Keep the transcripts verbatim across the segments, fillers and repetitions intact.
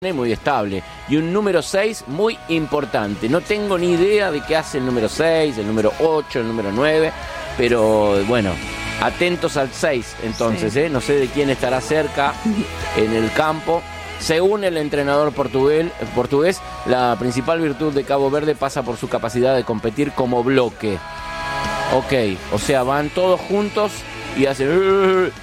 muy estable, y un número seis muy importante. No tengo ni idea de qué hace el número seis, el número ocho, el número nueve, pero bueno, atentos al seis entonces, sí. ¿eh? No sé de quién estará cerca en el campo. Según el entrenador portugués, portugués, la principal virtud de Cabo Verde pasa por su capacidad de competir como bloque. Ok, o sea, van todos juntos y hacen...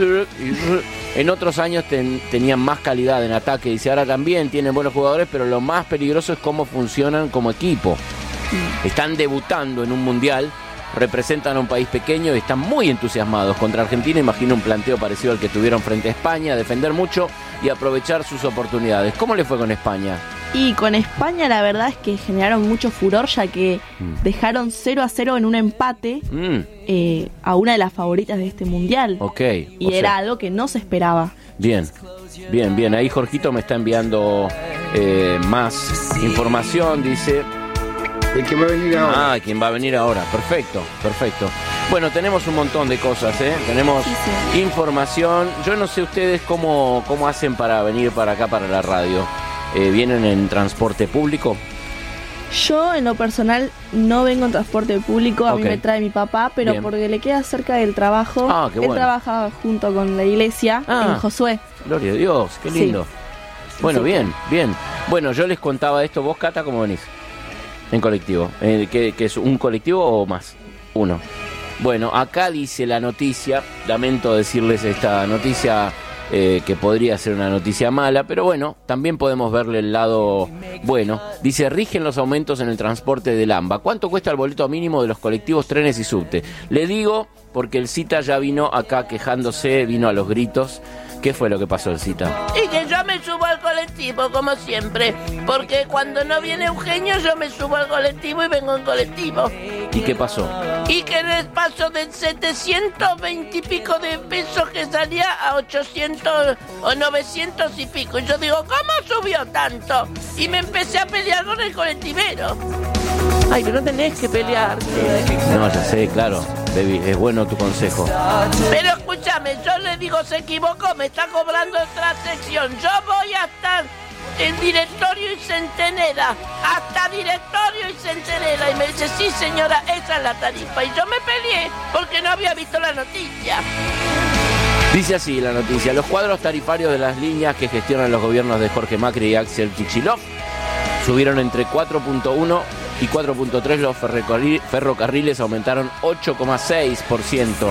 En otros años ten, tenían más calidad en ataque, dice, ahora también tienen buenos jugadores, pero lo más peligroso es cómo funcionan como equipo. Están debutando en un mundial, representan a un país pequeño y están muy entusiasmados. Contra Argentina imagino un planteo parecido al que tuvieron frente a España, defender mucho y aprovechar sus oportunidades. ¿Cómo le fue con España? Y con España la verdad es que generaron mucho furor, ya que mm. dejaron cero a cero en un empate mm. eh, a una de las favoritas de este mundial. Ok. Y era sea... algo que no se esperaba. Bien, bien, bien. Ahí Jorgito me está enviando eh, más información, dice... El que va a venir ahora. Ah, quien va a venir ahora. Perfecto, perfecto. Bueno, tenemos un montón de cosas, ¿eh? Tenemos sí, sí. información. Yo no sé ustedes cómo, cómo hacen para venir para acá, para la radio. Eh, ¿Vienen en transporte público? Yo, en lo personal, no vengo en transporte público. A okay. mí me trae mi papá, pero bien. Porque le queda cerca del trabajo. Ah, qué bueno. Él trabaja junto con la iglesia ah, en Josué. Gloria a Dios, qué lindo. Sí. Bueno, sí. bien, bien. Bueno, yo les contaba esto. ¿Vos, Cata, cómo venís? En colectivo. Eh, ¿qué, ¿Qué es? ¿Un colectivo o más? Uno. Bueno, acá dice la noticia. Lamento decirles esta noticia... Eh, que podría ser una noticia mala, pero bueno, también podemos verle el lado bueno. Dice, rigen los aumentos en el transporte del AMBA. ¿Cuánto cuesta el boleto mínimo de los colectivos, trenes y subte? Le digo, porque el Cita ya vino acá quejándose, vino a los gritos. ¿Qué fue lo que pasó, el Cita? Y que yo me subo al colectivo, como siempre, porque cuando no viene Eugenio, yo me subo al colectivo y vengo en colectivo. ¿Y qué pasó? Y que les paso de setecientos veinte y pico de pesos que salía a ochocientos o novecientos y pico. Y yo digo, ¿cómo subió tanto? Y me empecé a pelear con el colectivero. Ay, pero no tenés que pelear. No, ya sé, claro. Baby, es bueno tu consejo. Pero escúchame, yo le digo, se equivocó, me está cobrando otra sección. Yo voy a estar en Directorio y Centenera, hasta Directorio y Centenera. Y me dice, sí señora, esa es la tarifa. Y yo me peleé porque no había visto la noticia. Dice así la noticia, los cuadros tarifarios de las líneas que gestionan los gobiernos de Jorge Macri y Axel Kicillof subieron entre cuatro punto uno y cuatro punto tres, los ferrocarriles aumentaron ocho coma seis por ciento.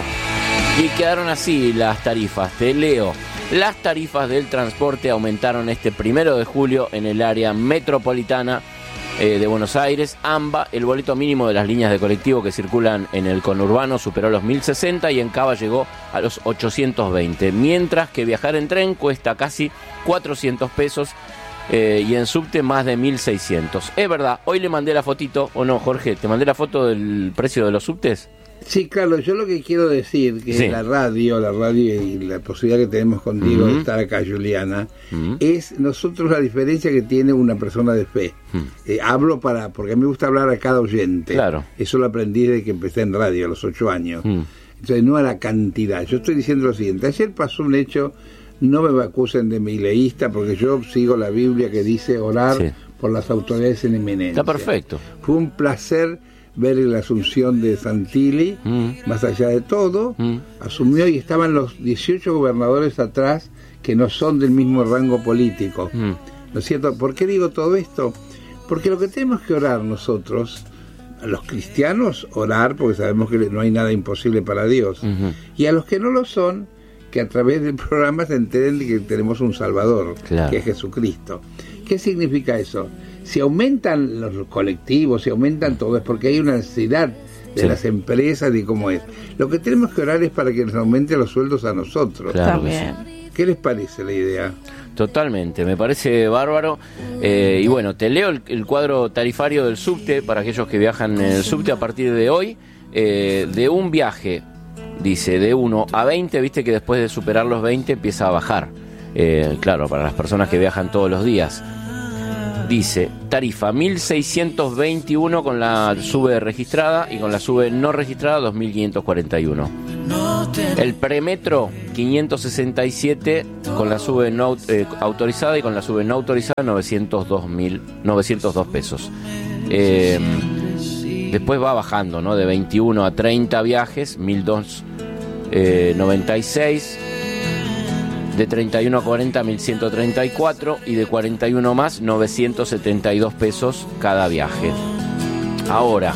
Y quedaron así las tarifas. Te leo. Las tarifas del transporte aumentaron este primero de julio en el área metropolitana eh, de Buenos Aires. AMBA, el boleto mínimo de las líneas de colectivo que circulan en el conurbano superó los mil sesenta y en Cava llegó a los ochocientos veinte. Mientras que viajar en tren cuesta casi cuatrocientos pesos. Eh, y en subte más de mil seiscientos. Es verdad, hoy le mandé la fotito, ¿o no, Jorge? ¿Te mandé la foto del precio de los subtes? Sí, claro, yo lo que quiero decir, que sí. la radio, la radio y la posibilidad que tenemos contigo uh-huh. de estar acá, Juliana, uh-huh. es nosotros la diferencia que tiene una persona de fe. Uh-huh. Eh, hablo para, porque me gusta hablar a cada oyente. Claro. Eso lo aprendí desde que empecé en radio, a los ocho años. Uh-huh. Entonces, no a la cantidad. Yo estoy diciendo lo siguiente, ayer pasó un hecho... No me acusen de mileísta porque yo sigo la Biblia que dice orar sí. por las autoridades en eminencia. Está perfecto. Fue un placer ver la asunción de Santilli, mm. más allá de todo, mm. asumió y estaban los dieciocho gobernadores atrás que no son del mismo rango político. Mm. ¿No es cierto? ¿Por qué digo todo esto? Porque lo que tenemos que orar nosotros, a los cristianos, orar, porque sabemos que no hay nada imposible para Dios, mm-hmm. y a los que no lo son, que a través del programa se enteren de que tenemos un Salvador, claro. que es Jesucristo. ¿Qué significa eso? Si aumentan los colectivos, si aumentan todo, es porque hay una necesidad de sí. las empresas y cómo es. Lo que tenemos que orar es para que nos aumenten los sueldos a nosotros. Claro. También. ¿Qué les parece la idea? Totalmente, me parece bárbaro. Eh, y bueno, te leo el, el cuadro tarifario del subte para aquellos que viajan en el subte a partir de hoy. Eh, de un viaje... Dice, de uno a veinte, viste que después de superar los veinte empieza a bajar. Eh, claro, para las personas que viajan todos los días. Dice, tarifa mil seiscientos veintiuno con la sube registrada y con la sube no registrada dos mil quinientos cuarenta y uno. El premetro quinientos sesenta y siete con la sube no eh, autorizada y con la sube no autorizada novecientos dos mil novecientos dos pesos. Eh, después va bajando, ¿no? De veintiuno a treinta viajes, mil doscientos noventa y seis. De treinta y uno a cuarenta, mil ciento treinta y cuatro. Y de cuarenta y uno más, novecientos setenta y dos pesos cada viaje. Ahora,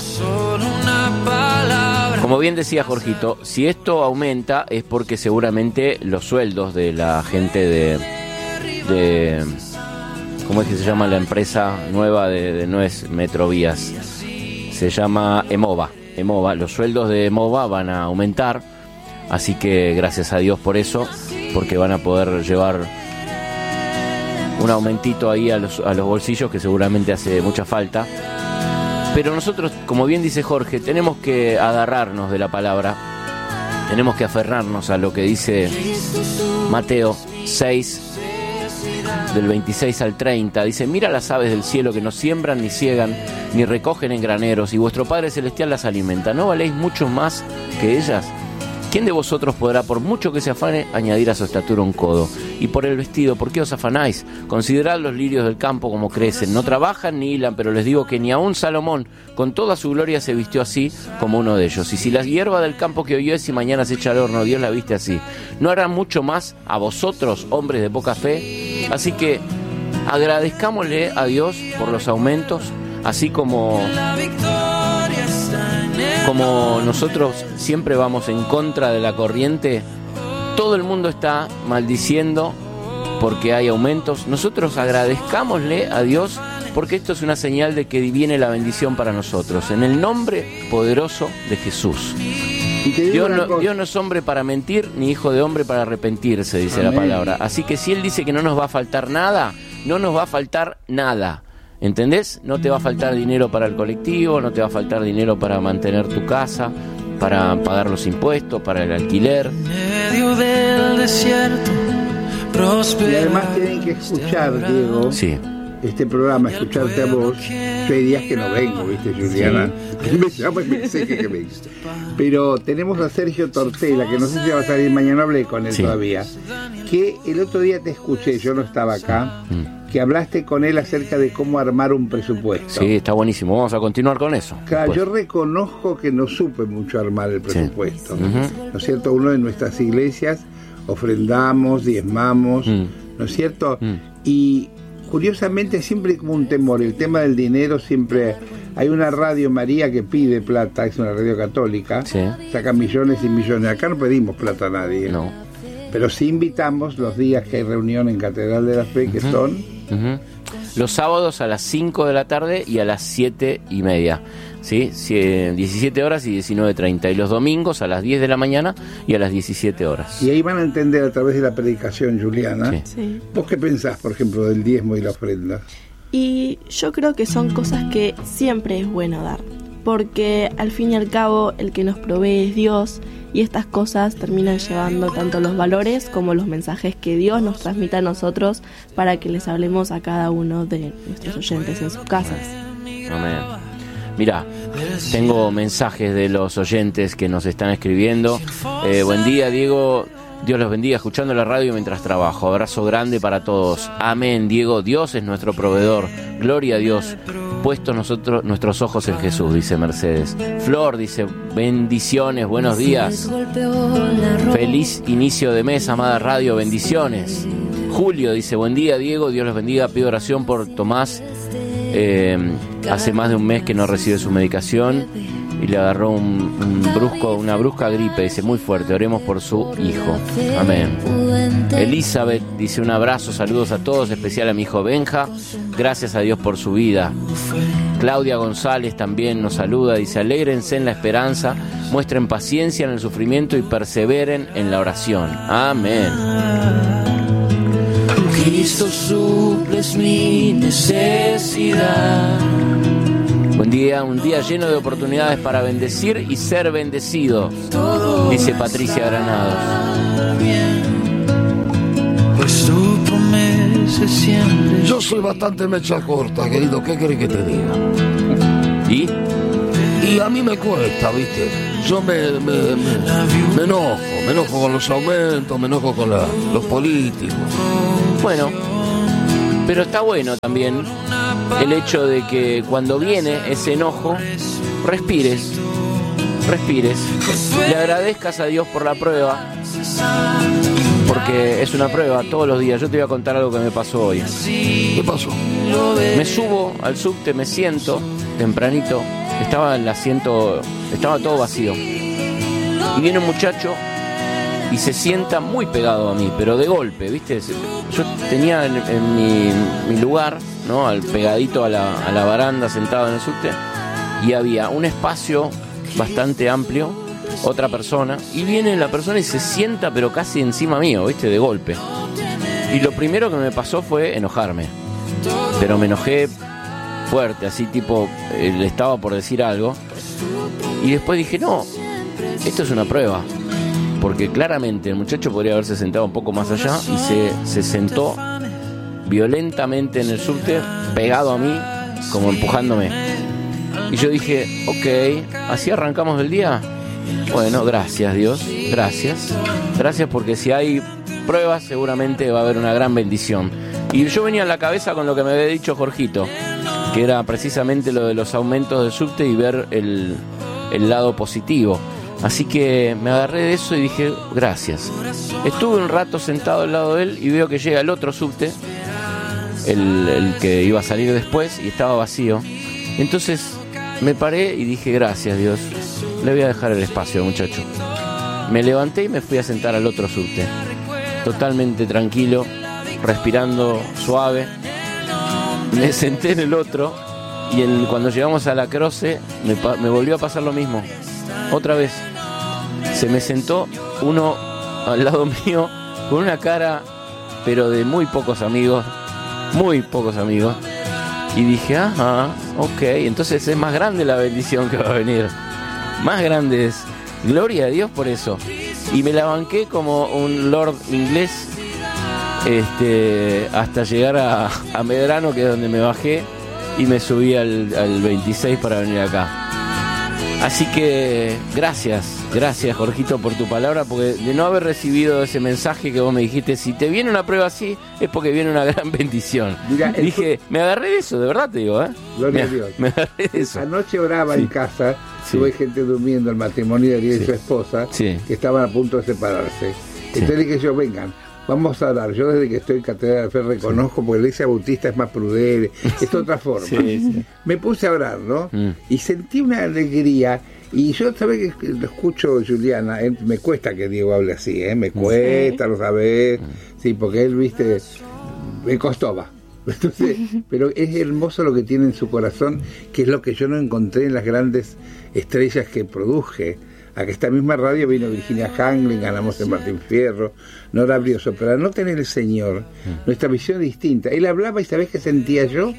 como bien decía Jorgito, si esto aumenta es porque seguramente los sueldos de la gente de, de ¿cómo es que se llama la empresa nueva de, de no es Metrovías? Se llama Emova. Emova, los sueldos de Emova van a aumentar, así que gracias a Dios por eso, porque van a poder llevar un aumentito ahí a los, a los bolsillos que seguramente hace mucha falta. Pero nosotros, como bien dice Jorge, tenemos que agarrarnos de la palabra, tenemos que aferrarnos a lo que dice Mateo seis, del veintiséis al treinta. Dice: mira las aves del cielo que no siembran ni ciegan ni recogen en graneros, y vuestro Padre Celestial las alimenta. ¿No valéis mucho más que ellas? ¿Quién de vosotros podrá, por mucho que se afane, añadir a su estatura un codo? Y por el vestido, ¿por qué os afanáis? Considerad los lirios del campo como crecen. No trabajan ni hilan, pero les digo que ni aun Salomón, con toda su gloria, se vistió así como uno de ellos. Y si la hierba del campo que hoy es y mañana se echa al horno, Dios la viste así, ¿no hará mucho más a vosotros, hombres de poca fe? Así que agradezcámosle a Dios por los aumentos, así como... Como nosotros siempre vamos en contra de la corriente, todo el mundo está maldiciendo porque hay aumentos. Nosotros agradezcámosle a Dios porque esto es una señal de que viene la bendición para nosotros. En el nombre poderoso de Jesús. Dios no, Dios no es hombre para mentir, ni hijo de hombre para arrepentirse, dice Amén. La palabra. Así que si Él dice que no nos va a faltar nada, no nos va a faltar nada. ¿Entendés? No te va a faltar dinero para el colectivo, no te va a faltar dinero para mantener tu casa, para pagar los impuestos, para el alquiler. En medio del desierto, y además tienen que escuchar, Diego, sí. este programa, escucharte a vos. Yo hay días que no vengo, ¿viste, Juliana? Sí. Me llama y me sé que, que me dice. Pero tenemos a Sergio Tortela, que no sé si va a salir mañana, hablé con él sí. todavía. Que el otro día te escuché, yo no estaba acá. Mm. Que hablaste con él acerca de cómo armar un presupuesto. Sí, está buenísimo. Vamos a continuar con eso. Claro, yo reconozco que no supe mucho armar el presupuesto. Sí. Uh-huh. ¿No es cierto? Uno de nuestras iglesias ofrendamos, diezmamos, mm. ¿no es cierto? Mm. Y curiosamente siempre hay como un temor. El tema del dinero siempre... Hay una radio María que pide plata, es una radio católica, sí. saca millones y millones. Acá no pedimos plata a nadie. No. Pero sí invitamos los días que hay reunión en Catedral de la Fe, que uh-huh. son... Uh-huh. Los sábados a las cinco de la tarde y a las siete y media, ¿sí? diecisiete horas y diecinueve treinta. Y los domingos a las diez de la mañana y a las diecisiete horas. Y ahí van a entender a través de la predicación, Juliana. Sí. Sí. ¿Vos qué pensás, por ejemplo, del diezmo y la ofrenda? Y yo creo que son cosas que siempre es bueno dar, porque al fin y al cabo el que nos provee es Dios, y estas cosas terminan llevando tanto los valores como los mensajes que Dios nos transmite a nosotros para que les hablemos a cada uno de nuestros oyentes en sus casas. Amén. Mira, tengo mensajes de los oyentes que nos están escribiendo. Eh, buen día, Diego. Dios los bendiga, escuchando la radio mientras trabajo. Abrazo grande para todos. Amén, Diego. Dios es nuestro proveedor. Gloria a Dios. Puestos nosotros nuestros ojos en Jesús, dice Mercedes. Flor dice: bendiciones, buenos días. Feliz inicio de mes, amada radio, bendiciones. Julio dice: buen día, Diego. Dios los bendiga. Pido oración por Tomás. Eh, hace más de un mes que no recibe su medicación y le agarró un, un brusco, una brusca gripe, dice, muy fuerte. Oremos por su hijo. Amén. Elizabeth dice: un abrazo, saludos a todos, especial a mi hijo Benja. Gracias a Dios por su vida. Claudia González también nos saluda, dice: alégrense en la esperanza, muestren paciencia en el sufrimiento y perseveren en la oración. Amén. Cristo, suples mi necesidad. Buen día, un día lleno de oportunidades para bendecir y ser bendecido, dice Patricia Granados. Pues tu promesa siempre. Yo soy bastante mecha corta, querido, ¿qué querés que te diga? ¿Y? Y a mí me cuesta, ¿viste? Yo me, me, me, me enojo, Me enojo con los aumentos, me enojo con la, los políticos. Bueno, pero está bueno también el hecho de que cuando viene ese enojo, respires, respires, le agradezcas a Dios por la prueba, porque es una prueba todos los días. Yo te voy a contar algo que me pasó hoy. ¿Qué pasó? Me subo al subte, me siento tempranito, estaba en el asiento, estaba todo vacío, y viene un muchacho y se sienta muy pegado a mí, pero de golpe, ¿viste? Yo tenía en, en mi, mi lugar, ¿no? Al pegadito a la, a la baranda, sentado en el subte, y había un espacio bastante amplio, otra persona, y viene la persona y se sienta, pero casi encima mío, ¿viste? De golpe. Y lo primero que me pasó fue enojarme, pero me enojé fuerte, así tipo, eh, le estaba por decir algo, y después dije, no, esto es una prueba. Porque claramente el muchacho podría haberse sentado un poco más allá y se, se sentó violentamente en el subte, pegado a mí, como empujándome. Y yo dije, ok, ¿así arrancamos el día? Bueno, gracias Dios, gracias. Gracias, porque si hay pruebas seguramente va a haber una gran bendición. Y yo venía en la cabeza con lo que me había dicho Jorgito, que era precisamente lo de los aumentos del subte y ver el, el lado positivo. Así que me agarré de eso y dije, gracias. Estuve un rato sentado al lado de él y veo que llega el otro subte, el, el que iba a salir después, y estaba vacío. Entonces me paré y dije, gracias Dios, le voy a dejar el espacio, muchacho. Me levanté y me fui a sentar al otro subte, totalmente tranquilo, respirando suave. Me senté en el otro y en, cuando llegamos a la Croce me, me volvió a pasar lo mismo. Otra vez se me sentó uno al lado mío con una cara, pero de muy pocos amigos, muy pocos amigos, y dije, ajá, ok, entonces es más grande la bendición que va a venir, más grande es, gloria a Dios por eso. Y me la banqué como un lord inglés, este, hasta llegar a, a Medrano, que es donde me bajé, y me subí al, al veintiséis para venir acá. Así que gracias, gracias Jorgito por tu palabra, porque de no haber recibido ese mensaje que vos me dijiste, si te viene una prueba así, es porque viene una gran bendición. Mirá, dije, fue... me agarré de eso, de verdad te digo, ¿eh? Gloria me, a Dios. Me agarré de eso. Anoche oraba sí. en casa, sí. tuve gente durmiendo, el matrimonio de Ariel sí. y su esposa, sí. que estaban a punto de separarse. Sí. Entonces dije yo, vengan, vamos a orar. Yo desde que estoy en Catedral de Fe reconozco, sí. porque la iglesia bautista es más prudente, es otra forma. Sí, sí. Me puse a orar, ¿no? Mm. Y sentí una alegría. Y yo, ¿sabes que lo escucho, Juliana? Eh, me cuesta que Diego hable así, ¿eh? Me cuesta, sí. lo sabés. Sí, porque él, viste, me costó, va. Entonces, pero es hermoso lo que tiene en su corazón, que es lo que yo no encontré en las grandes estrellas que produje. A que esta misma radio vino Virginia Hanglin, ganamos en Martín Fierro, Nora Brioso, pero al no tener el Señor, nuestra visión es distinta. Él hablaba y ¿sabés qué sentía yo?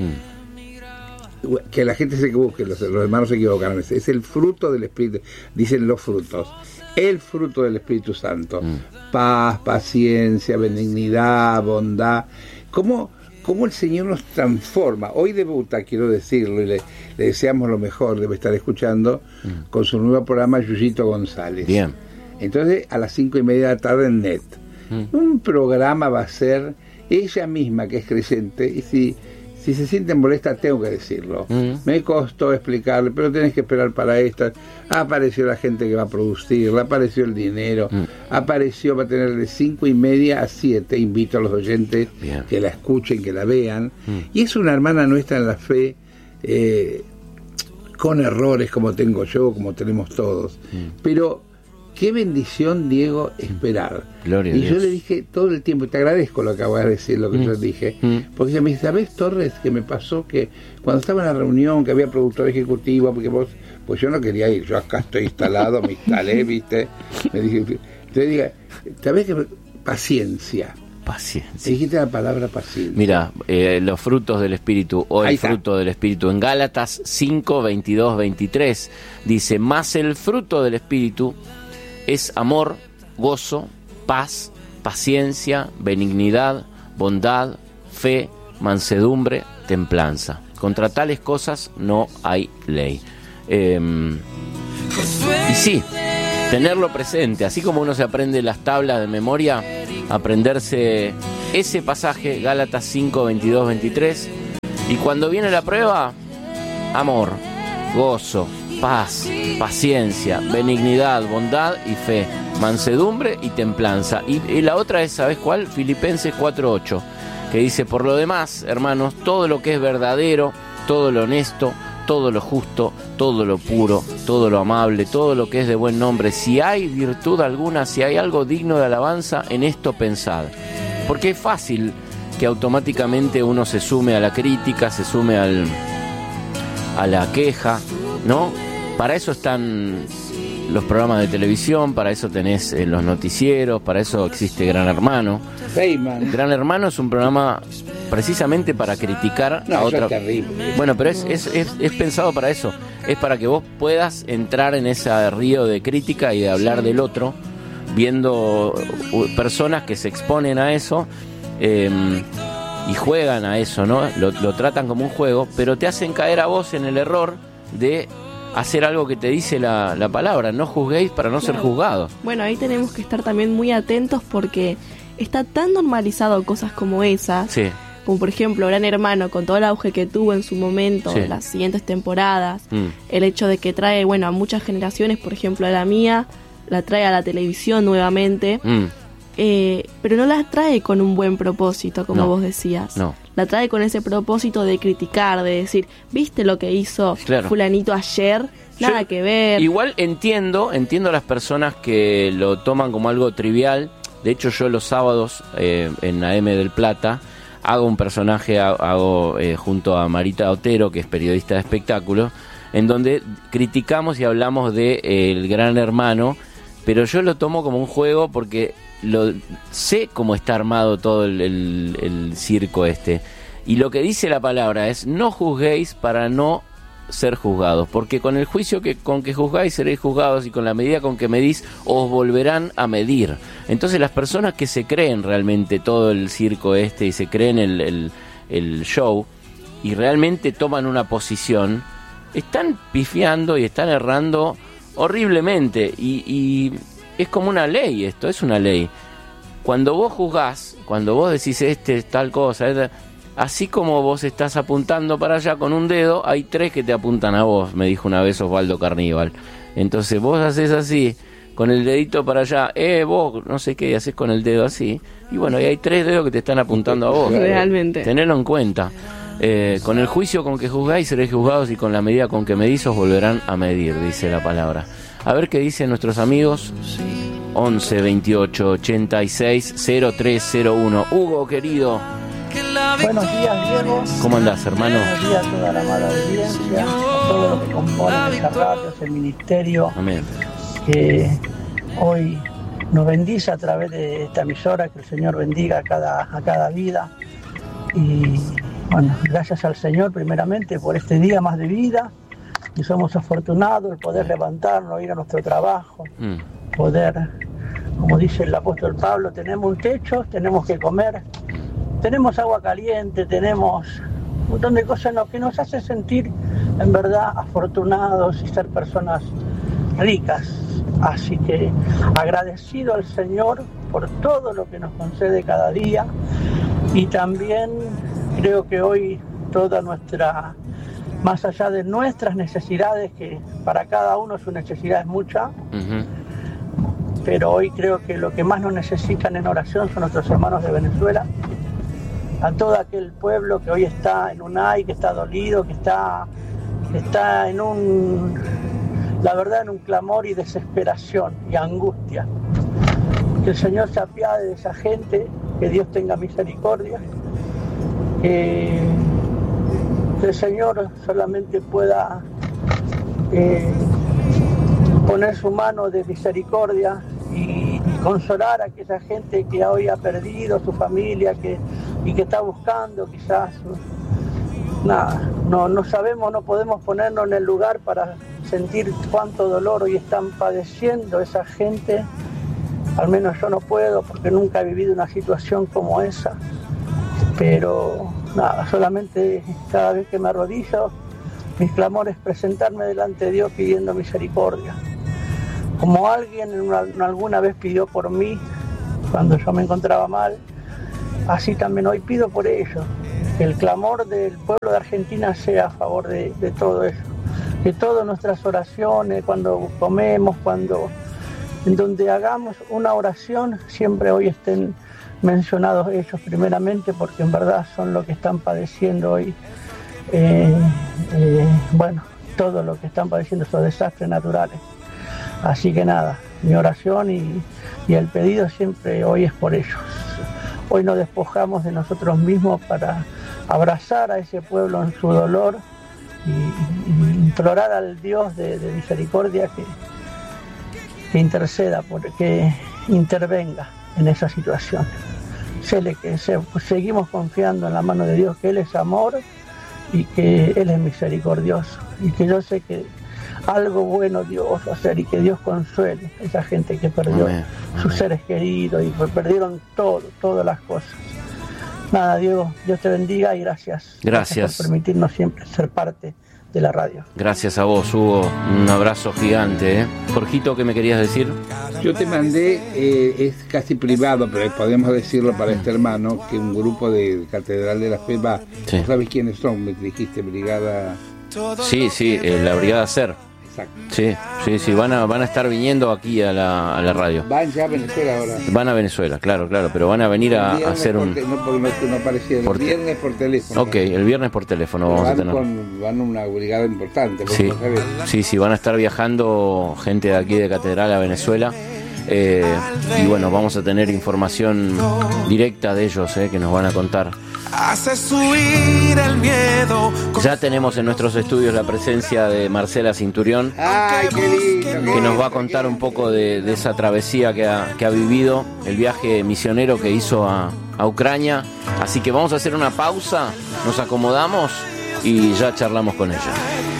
Que la gente se equivoque, los, los hermanos se equivocaron, es, es el fruto del Espíritu, dicen los frutos, el fruto del Espíritu Santo, mm. paz, paciencia, benignidad, bondad, cómo, cómo el Señor nos transforma. Hoy debuta, quiero decirlo, y le, le deseamos lo mejor, debe estar escuchando, mm. con su nuevo programa Yuyito González. Bien. Entonces a las cinco y media de la tarde en Net. Mm. Un programa va a ser ella misma, que es creyente, y si Si se sienten molesta, tengo que decirlo. Mm. Me costó explicarle, pero tenés que esperar para esta. Apareció la gente que va a producirla, apareció el dinero, mm. apareció, va a tener de cinco y media a siete. Invito a los oyentes Bien. que la escuchen, que la vean. Mm. Y es una hermana nuestra en la fe, eh, con errores como tengo yo, como tenemos todos. Mm. Pero qué bendición, Diego, esperar. Gloria y a yo Dios. le dije todo el tiempo, te agradezco lo que acabas de decir, lo que mm. yo dije, mm. porque ella me dice, ¿sabés, Torres, que me pasó que cuando estaba en la reunión, que había productor ejecutivo, porque vos, pues yo no quería ir, yo acá estoy instalado, me instalé, viste, me dije, te diga, ¿sabés que paciencia? Paciencia. Dijiste la palabra paciencia. Mira, eh, los frutos del Espíritu, o Ahí el está. fruto del Espíritu, en Gálatas cinco, veintidós, veintitrés, dice, más el fruto del Espíritu es amor, gozo, paz, paciencia, benignidad, bondad, fe, mansedumbre, templanza. Contra tales cosas no hay ley. Eh, y sí, tenerlo presente, así como uno se aprende las tablas de memoria, aprenderse ese pasaje, Gálatas cinco, veintidós, veintitrés, y cuando viene la prueba, amor, gozo, paz, paciencia, benignidad, bondad y fe, mansedumbre y templanza. Y, y la otra es, ¿sabes cuál? Filipenses cuatro, ocho, que dice: por lo demás, hermanos, todo lo que es verdadero, todo lo honesto, todo lo justo, todo lo puro, todo lo amable, todo lo que es de buen nombre, si hay virtud alguna, si hay algo digno de alabanza, en esto pensad. Porque es fácil que automáticamente uno se sume a la crítica, se sume al, a la queja, ¿no? Para eso están los programas de televisión, para eso tenés eh, los noticieros, para eso existe Gran Hermano. Feynman. Gran Hermano es un programa precisamente para criticar no, a otra. Es terrible. Bueno, pero es, es, es, es pensado para eso. Es para que vos puedas entrar en ese río de crítica y de hablar del otro, viendo personas que se exponen a eso eh, y juegan a eso, ¿no? Lo, lo tratan como un juego, pero te hacen caer a vos en el error de hacer algo que te dice la, la palabra: no juzguéis para no claro. ser juzgados. Bueno, ahí tenemos que estar también muy atentos porque está tan normalizado cosas como esas, sí. como por ejemplo Gran Hermano, con todo el auge que tuvo en su momento, sí. las siguientes temporadas, mm. el hecho de que trae, bueno, a muchas generaciones, por ejemplo a la mía, la trae a la televisión nuevamente, mm. eh, pero no la trae con un buen propósito, como no. vos decías. No. La trae con ese propósito de criticar, de decir, ¿viste lo que hizo claro. fulanito ayer? Nada Yo, que ver. Igual entiendo, entiendo a las personas que lo toman como algo trivial. De hecho, yo los sábados eh, en A M del Plata hago un personaje, hago eh, junto a Marita Otero, que es periodista de espectáculos, en donde criticamos y hablamos de eh, el Gran Hermano, pero yo lo tomo como un juego porque lo sé cómo está armado todo el, el, el circo este. Y lo que dice la palabra es: no juzguéis para no ser juzgados, porque con el juicio que con que juzgáis seréis juzgados, y con la medida con que medís os volverán a medir. Entonces las personas que se creen realmente todo el circo este y se creen el, el, el show y realmente toman una posición, están pifiando y están errando horriblemente, y, y es como una ley. Esto es una ley. Cuando vos juzgás, cuando vos decís este es tal cosa, este, así como vos estás apuntando para allá con un dedo, hay tres que te apuntan a vos, me dijo una vez Osvaldo Carníbal. Entonces vos haces así, con el dedito para allá, eh, vos, no sé qué, y haces con el dedo así, y bueno, y hay tres dedos que te están apuntando a vos. Realmente. Tenedlo en cuenta. Eh, con el juicio con que juzgáis seréis juzgados, y con la medida con que medís os volverán a medir, dice la palabra. A ver qué dicen nuestros amigos. once, veintiocho, ochenta y seis, cero tres cero uno. Hugo, querido. Buenos días, Diego. ¿Cómo andás, hermano? Buenos días a toda la amada audiencia, a todo lo que compone esta radio, el ministerio. Amén. Que hoy nos bendice a través de esta emisora, que el Señor bendiga a cada, a cada vida. Y bueno, gracias al Señor primeramente por este día más de vida, y somos afortunados el poder levantarnos, ir a nuestro trabajo, mm. poder, como dice el apóstol Pablo, tenemos un techo, tenemos que comer, tenemos agua caliente, tenemos un montón de cosas que nos hace sentir en verdad afortunados y ser personas ricas. Así que agradecido al Señor por todo lo que nos concede cada día, y también creo que hoy toda nuestra, más allá de nuestras necesidades, que para cada uno su necesidad es mucha, uh-huh. pero hoy creo que lo que más nos necesitan en oración son nuestros hermanos de Venezuela, a todo aquel pueblo que hoy está en un ay, que está dolido, que está, que está en un, la verdad, en un clamor y desesperación y angustia. Que el Señor se apiade de esa gente, que Dios tenga misericordia, que, que el Señor solamente pueda eh, poner su mano de misericordia y, y consolar a aquella gente que hoy ha perdido su familia, que y que está buscando quizás, nada, no, no sabemos, no podemos ponernos en el lugar para sentir cuánto dolor hoy están padeciendo esa gente. Al menos yo no puedo, porque nunca he vivido una situación como esa, pero nada, solamente cada vez que me arrodillo, mis clamores presentarme delante de Dios pidiendo misericordia. como alguien una, alguna vez pidió por mí cuando yo me encontraba mal, así también hoy pido por ellos, que el clamor del pueblo de Argentina sea a favor de, de todo eso, que todas nuestras oraciones, cuando comemos, cuando en donde hagamos una oración, siempre hoy estén mencionados ellos primeramente, porque en verdad son los que están padeciendo hoy, eh, eh, bueno, todo lo que están padeciendo esos desastres naturales. Así que nada, mi oración y, y el pedido siempre hoy es por ellos. Hoy nos despojamos de nosotros mismos para abrazar a ese pueblo en su dolor y, y implorar al Dios de, de misericordia que, que interceda, que intervenga en esa situación. Se le, que se, pues seguimos confiando en la mano de Dios, que Él es amor y que Él es misericordioso, y que yo sé que algo bueno Dios va a hacer y que Dios consuele a esa gente que perdió amén, sus amén. seres queridos y perdieron todo, todas las cosas. Nada, Diego, Dios te bendiga y gracias. Gracias. Gracias por permitirnos siempre ser parte de la radio. Gracias a vos, Hugo. Un abrazo gigante, ¿eh? Jorgito, ¿qué me querías decir? Yo te mandé, eh, es casi privado, pero podemos decirlo para este hermano, que un grupo de Catedral de la Fe va. Sí. ¿Sabes quiénes son? Me dijiste, Brigada... Sí, sí, eh, la Brigada SER. Exacto. Sí, sí, sí, van a, van a estar viniendo aquí a la, a la radio. Van ya a Venezuela ahora. Van a Venezuela, claro, claro, pero van a venir a, a hacer un... Te, no, porque no, no parecía, el por viernes por teléfono. Ok, el viernes por teléfono vamos van a tener. Con, van una brigada importante. Sí, no sí, sí, van a estar viajando gente de aquí de Catedral a Venezuela. Eh, y bueno, vamos a tener información directa de ellos, eh, que nos van a contar. Hace subir el miedo. Ya tenemos en nuestros estudios la presencia de Marcela Cinturión. Ay, qué lindo, que nos va a contar un poco de, de esa travesía que ha, que ha vivido, el viaje misionero que hizo a, a Ucrania. Así que vamos a hacer una pausa, nos acomodamos y ya charlamos con ella.